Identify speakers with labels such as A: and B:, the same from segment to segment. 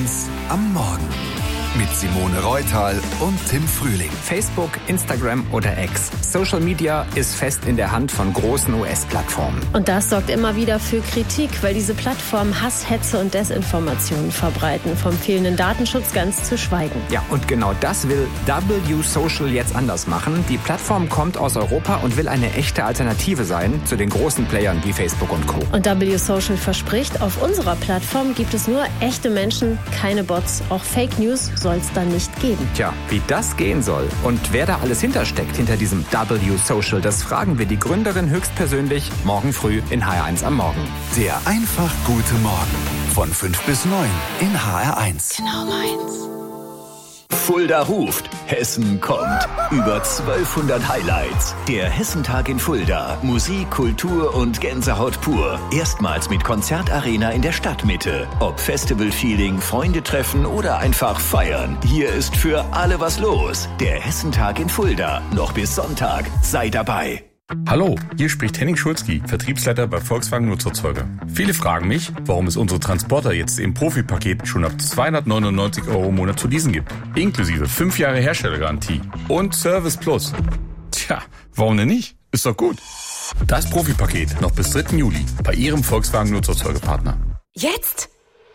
A: HR1 am Morgen. Mit Simone Reutal und Tim Frühling.
B: Facebook, Instagram oder X. Social Media ist fest in der Hand von großen US-Plattformen.
C: Und das sorgt immer wieder für Kritik, weil diese Plattformen Hass, Hetze und Desinformationen verbreiten. Vom fehlenden Datenschutz ganz zu schweigen.
B: Ja, und genau das will W Social jetzt anders machen. Die Plattform kommt aus Europa und will eine echte Alternative sein zu den großen Playern wie Facebook und Co.
C: Und W Social verspricht, auf unserer Plattform gibt es nur echte Menschen, keine Bots. Auch Fake News soll es dann nicht geben.
B: Tja, wie das gehen soll und wer da alles hintersteckt hinter diesem W Social, das fragen wir die Gründerin höchstpersönlich morgen früh in HR1 am Morgen.
A: Der einfach gute Morgen von 5 bis 9 in HR1.
C: Genau meins.
D: Fulda ruft, Hessen kommt. Über 1200 Highlights. Der Hessentag in Fulda. Musik, Kultur und Gänsehaut pur. Erstmals mit Konzertarena in der Stadtmitte. Ob Festival-Feeling, Freunde treffen oder einfach feiern. Hier ist für alle was los. Der Hessentag in Fulda. Noch bis Sonntag. Sei dabei.
E: Hallo, hier spricht Henning Schulzki, Vertriebsleiter bei Volkswagen Nutzerzeuger. Viele fragen mich, warum es unsere Transporter jetzt im Profipaket schon ab 299 € im Monat zu leasen gibt. Inklusive 5 Jahre Herstellergarantie und Service Plus. Tja, warum denn nicht? Ist doch gut. Das Profipaket noch bis 3. Juli bei Ihrem Volkswagen Nutzerzeugerpartner.
F: Jetzt?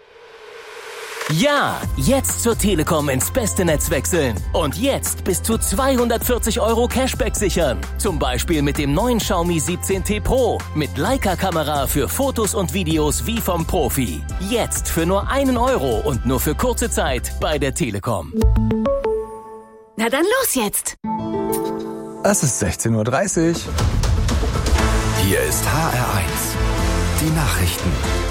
F: Ja, jetzt zur Telekom ins beste Netz wechseln. Und jetzt bis zu 240 € Cashback sichern. Zum Beispiel mit dem neuen Xiaomi 17T Pro. Mit Leica-Kamera für Fotos und Videos wie vom Profi. Jetzt für nur 1 € und nur für kurze Zeit bei der Telekom.
G: Na dann los jetzt!
H: Es ist 16:30 Uhr.
A: Hier ist HR1. Die Nachrichten.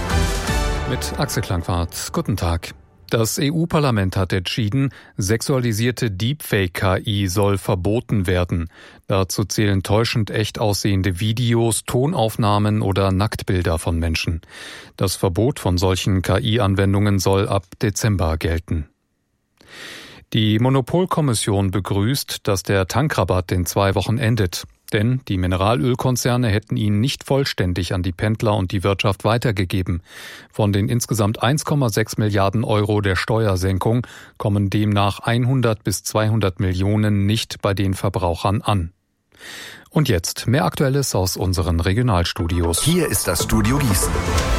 I: Mit Axel Klangwart. Guten Tag. Das EU-Parlament hat entschieden, sexualisierte Deepfake-KI soll verboten werden. Dazu zählen täuschend echt aussehende Videos, Tonaufnahmen oder Nacktbilder von Menschen. Das Verbot von solchen KI-Anwendungen soll ab Dezember gelten. Die Monopolkommission begrüßt, dass der Tankrabatt in 2 Wochen endet. Denn die Mineralölkonzerne hätten ihn nicht vollständig an die Pendler und die Wirtschaft weitergegeben. Von den insgesamt 1,6 Milliarden € der Steuersenkung kommen demnach 100 bis 200 Millionen nicht bei den Verbrauchern an. Und jetzt mehr Aktuelles aus unseren Regionalstudios.
A: Hier ist das Studio Gießen.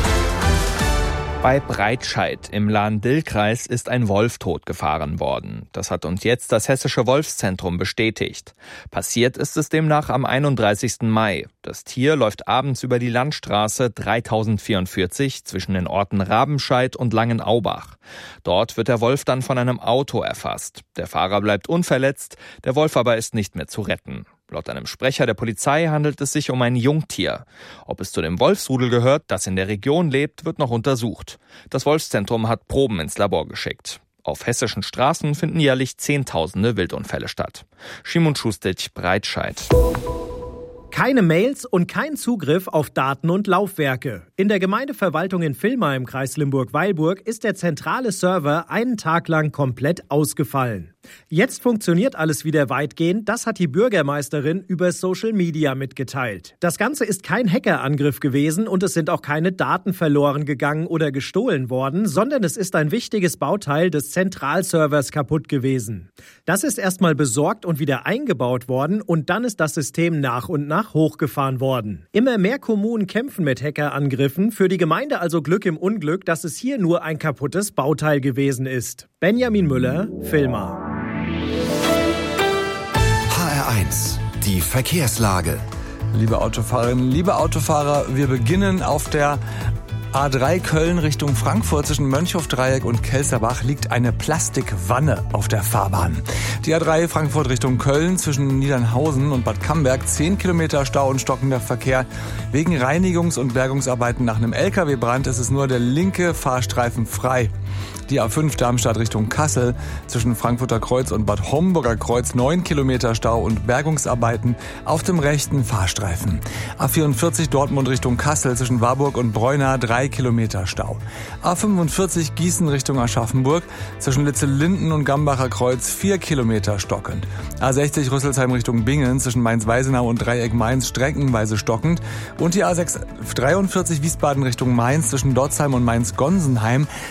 J: Bei Breitscheid im Lahn-Dill-Kreis ist ein Wolf totgefahren worden. Das hat uns jetzt das Hessische Wolfszentrum bestätigt. Passiert ist es demnach am 31. Mai. Das Tier läuft abends über die Landstraße 3044 zwischen den Orten Rabenscheid und Langenaubach. Dort wird der Wolf dann von einem Auto erfasst. Der Fahrer bleibt unverletzt, der Wolf aber ist nicht mehr zu retten. Laut einem Sprecher der Polizei handelt es sich um ein Jungtier. Ob es zu dem Wolfsrudel gehört, das in der Region lebt, wird noch untersucht. Das Wolfszentrum hat Proben ins Labor geschickt. Auf hessischen Straßen finden jährlich Zehntausende Wildunfälle statt. Schimon Schustic, Breitscheid.
K: Keine Mails und kein Zugriff auf Daten und Laufwerke. In der Gemeindeverwaltung in Villmar im Kreis Limburg-Weilburg ist der zentrale Server einen Tag lang komplett ausgefallen. Jetzt funktioniert alles wieder weitgehend, das hat die Bürgermeisterin über Social Media mitgeteilt. Das Ganze ist kein Hackerangriff gewesen und es sind auch keine Daten verloren gegangen oder gestohlen worden, sondern es ist ein wichtiges Bauteil des Zentralservers kaputt gewesen. Das ist erstmal besorgt und wieder eingebaut worden und dann ist das System nach und nach hochgefahren worden. Immer mehr Kommunen kämpfen mit Hackerangriffen, für die Gemeinde also Glück im Unglück, dass es hier nur ein kaputtes Bauteil gewesen ist. Benjamin Müller, Villmar.
A: HR1, die Verkehrslage.
H: Liebe Autofahrerinnen, liebe Autofahrer, wir beginnen auf der A3 Köln Richtung Frankfurt. Zwischen Mönchhof-Dreieck und Kelsterbach liegt eine Plastikwanne auf der Fahrbahn. Die A3 Frankfurt Richtung Köln zwischen Niedernhausen und Bad Camberg 10 Kilometer Stau und stockender Verkehr. Wegen Reinigungs- und Bergungsarbeiten nach einem LKW-Brand ist es nur der linke Fahrstreifen frei. Die A5 Darmstadt Richtung Kassel zwischen Frankfurter Kreuz und Bad Homburger Kreuz 9 Kilometer Stau und Bergungsarbeiten auf dem rechten Fahrstreifen. A44 Dortmund Richtung Kassel zwischen Warburg und Breuna 3 Kilometer Stau. A45 Gießen Richtung Aschaffenburg zwischen Litzelinden und Gambacher Kreuz 4 Kilometer stockend. A60 Rüsselsheim Richtung Bingen zwischen Mainz-Weisenau und Dreieck Mainz streckenweise stockend. Und die A643 Wiesbaden Richtung Mainz zwischen Dotzheim und Mainz-Gonsenheim 3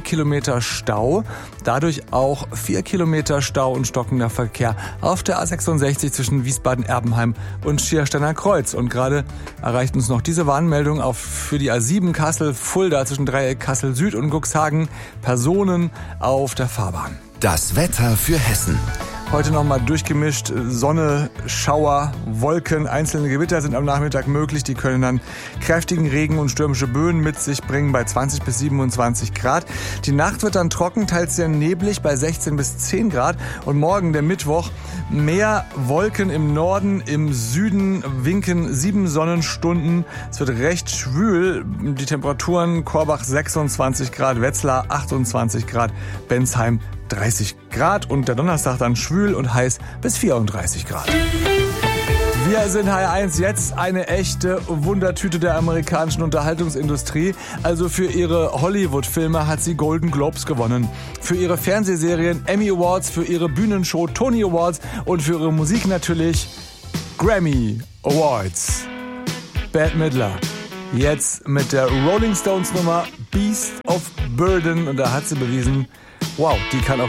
H: Kilometer Stau. Dadurch auch 4 Kilometer Stau und stockender Verkehr auf der A66 zwischen Wiesbaden-Erbenheim und Schiersteiner Kreuz. Und gerade erreicht uns noch diese Warnmeldung für die A7 Kassel-Fulda zwischen Dreieck Kassel-Süd und Cuxhagen. Personen auf der Fahrbahn.
A: Das Wetter für Hessen.
H: Heute nochmal durchgemischt, Sonne, Schauer, Wolken, einzelne Gewitter sind am Nachmittag möglich. Die können dann kräftigen Regen und stürmische Böen mit sich bringen bei 20 bis 27 Grad. Die Nacht wird dann trocken, teils sehr neblig bei 16 bis 10 Grad. Und morgen, der Mittwoch, mehr Wolken im Norden, im Süden winken 7 Sonnenstunden. Es wird recht schwül. Die Temperaturen Korbach 26 Grad, Wetzlar 28 Grad, Bensheim 30 Grad und der Donnerstag dann schwül und heiß bis 34 Grad. Wir sind HR1, jetzt eine echte Wundertüte der amerikanischen Unterhaltungsindustrie. Also für ihre Hollywood-Filme hat sie Golden Globes gewonnen. Für ihre Fernsehserien Emmy Awards, für ihre Bühnenshow Tony Awards und für ihre Musik natürlich Grammy Awards. Bette Midler. Jetzt mit der Rolling Stones Nummer Beast of Burden und da hat sie bewiesen, wow, die kann auch